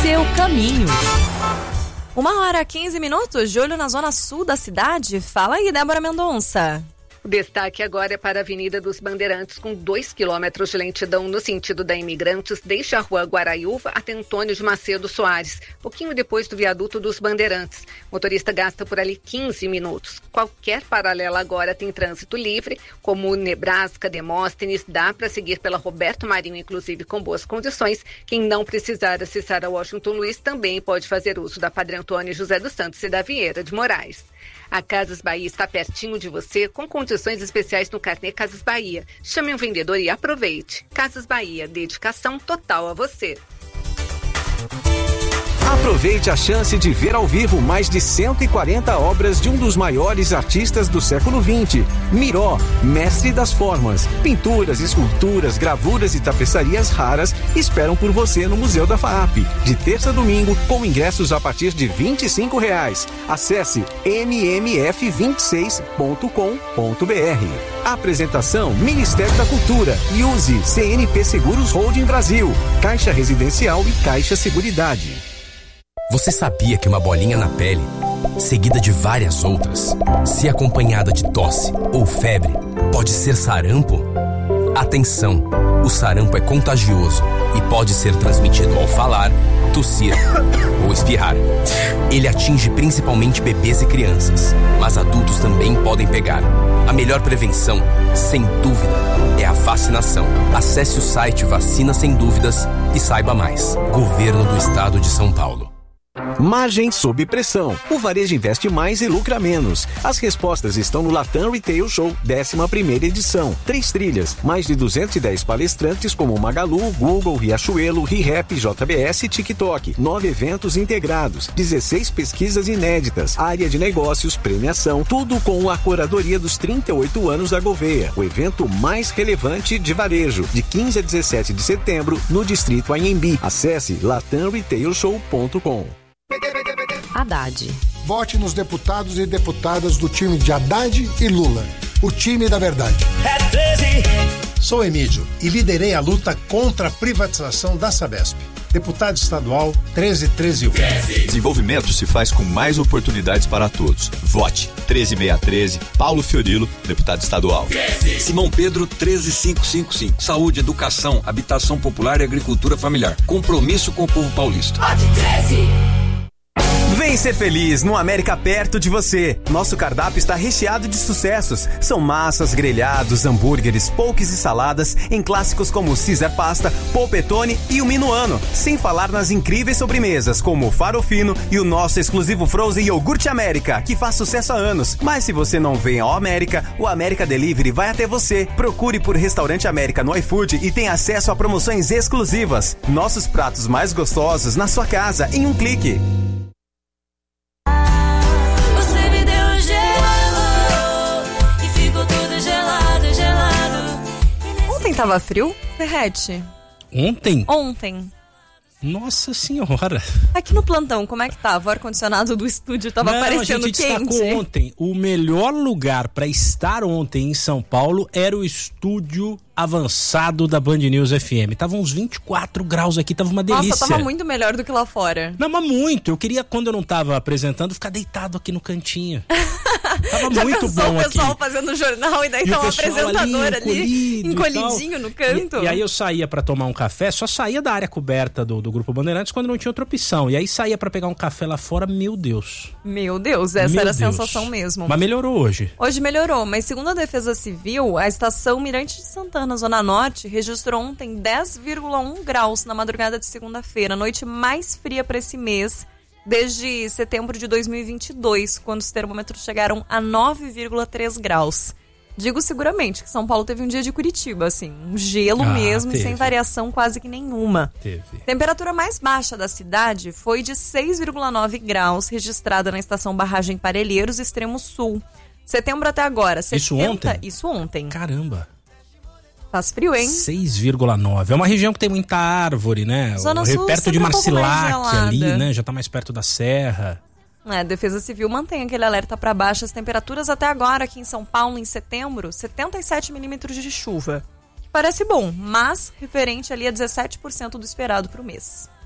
seu caminho. 1h15, de olho na zona sul da cidade. Fala aí, Débora Mendonça. O destaque agora é para a Avenida dos Bandeirantes, com 2 quilômetros de lentidão no sentido da Imigrantes, desde a rua Guaraiúva até Antônio de Macedo Soares, pouquinho depois do viaduto dos Bandeirantes. O motorista gasta por ali 15 minutos. Qualquer paralela agora tem trânsito livre, como Nebraska, Demóstenes, dá para seguir pela Roberto Marinho, inclusive com boas condições. Quem não precisar acessar a Washington Luiz também pode fazer uso da Padre Antônio José dos Santos e da Vieira de Moraes. A Casas Bahia está pertinho de você, com condições especiais no carnê Casas Bahia. Chame um vendedor e aproveite. Casas Bahia, dedicação total a você. Aproveite a chance de ver ao vivo mais de 140 obras de um dos maiores artistas do século XX, Miró, mestre das formas. Pinturas, esculturas, gravuras e tapeçarias raras esperam por você no Museu da FAAP, de terça a domingo, com ingressos a partir de R$25. Acesse mmf26.com.br. Apresentação Ministério da Cultura e use CNP Seguros Holding Brasil, Caixa Residencial e Caixa Seguridade. Você sabia que uma bolinha na pele, seguida de várias outras, se acompanhada de tosse ou febre, pode ser sarampo? Atenção! O sarampo é contagioso e pode ser transmitido ao falar, tossir ou espirrar. Ele atinge principalmente bebês e crianças, mas adultos também podem pegar. A melhor prevenção, sem dúvida, é a vacinação. Acesse o site Vacina Sem Dúvidas e saiba mais. Governo do Estado de São Paulo. Margem sob pressão. O varejo investe mais e lucra menos. As respostas estão no Latam Retail Show, 11ª edição. 3 trilhas, mais de 210 palestrantes como Magalu, Google, Riachuelo, ReHap, JBS e TikTok. 9 eventos integrados, 16 pesquisas inéditas, área de negócios, premiação, tudo com a curadoria dos 38 anos da Gouveia. O evento mais relevante de varejo, de 15 a 17 de setembro, no Distrito Anhembi. Acesse latamretailshow.com. Haddad. Vote nos deputados e deputadas do time de Haddad e Lula. O time da verdade. É 13. Sou Emílio e liderei a luta contra a privatização da Sabesp. Deputado estadual 13113. Desenvolvimento se faz com mais oportunidades para todos. Vote 13613, Paulo Fiorilo, deputado estadual. 13. Simão Pedro 13555. Saúde, educação, habitação popular e agricultura familiar. Compromisso com o povo paulista. Vote 13. Vem ser feliz no América perto de você. Nosso cardápio está recheado de sucessos. São massas, grelhados, hambúrgueres, poques e saladas em clássicos como Caesar Pasta, Polpettone e o Minuano. Sem falar nas incríveis sobremesas como o Farofino e o nosso exclusivo Frozen Iogurte América, que faz sucesso há anos. Mas se você não vem ao América, o América Delivery vai até você. Procure por Restaurante América no iFood e tenha acesso a promoções exclusivas. Nossos pratos mais gostosos na sua casa em um clique. Ontem tava frio? Derrete. Ontem? Ontem. Nossa senhora. Aqui no plantão, como é que tava? O ar-condicionado do estúdio tava parecendo quente. A gente destacou ontem. O melhor lugar para estar ontem em São Paulo era o estúdio avançado da Band News FM. Tava uns 24 graus aqui, tava uma delícia. Nossa, tava muito melhor do que lá fora. Não, mas muito. Eu queria, quando eu não tava apresentando, ficar deitado aqui no cantinho. Tava já muito bom aqui. O pessoal fazendo jornal e daí tá o apresentador ali encolhidinho no canto. E aí eu saía pra tomar um café, só saía da área coberta do Grupo Bandeirantes quando não tinha outra opção. E aí saía pra pegar um café lá fora, meu Deus. Meu Deus, essa era a sensação mesmo. Mas melhorou hoje. Hoje melhorou, mas segundo a Defesa Civil, a estação Mirante de Santana, Zona Norte, registrou ontem 10,1 graus na madrugada de segunda-feira, a noite mais fria para esse mês, desde setembro de 2022, quando os termômetros chegaram a 9,3 graus. Digo seguramente que São Paulo teve um dia de Curitiba, assim, um gelo mesmo, sem variação quase que nenhuma. Temperatura mais baixa da cidade foi de 6,9 graus, registrada na estação Barragem Parelheiros, extremo sul. Setembro até agora. Isso ontem? Isso ontem. Caramba. Faz frio, hein? 6,9. É uma região que tem muita árvore, né? Zona Sul, perto de Marcilac ali, né? Já tá mais perto da serra. A Defesa Civil mantém aquele alerta para baixas temperaturas até agora aqui em São Paulo, em setembro, 77 milímetros de chuva. Parece bom, mas referente ali a 17% do esperado para o mês.